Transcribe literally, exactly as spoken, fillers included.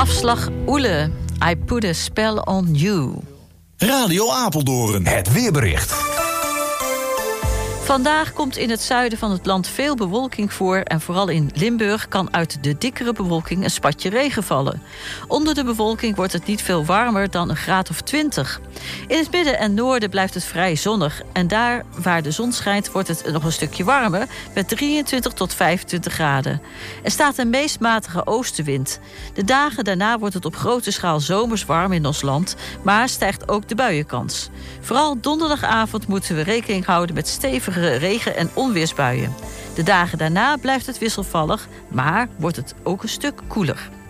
Afslag Oele, I put a spell on you. Radio Apeldoorn. Het weerbericht. Vandaag komt in het zuiden van het land veel bewolking voor en vooral in Limburg kan uit de dikkere bewolking een spatje regen vallen. Onder de bewolking wordt het niet veel warmer dan een graad of twintig. In het midden en noorden blijft het vrij zonnig en daar waar de zon schijnt wordt het nog een stukje warmer met drieëntwintig tot vijfentwintig graden. Er staat een meest matige oostenwind. De dagen daarna wordt het op grote schaal zomers warm in ons land, maar stijgt ook de buienkans. Vooral donderdagavond moeten we rekening houden met stevige regen- en onweersbuien. De dagen daarna blijft het wisselvallig, maar wordt het ook een stuk koeler.